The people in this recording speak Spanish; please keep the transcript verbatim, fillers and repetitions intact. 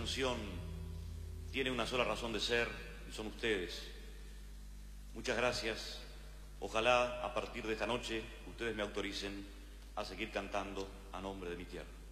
canción tiene una sola razón de ser y son ustedes. Muchas gracias. Ojalá a partir de esta noche ustedes me autoricen a seguir cantando a nombre de mi tierra.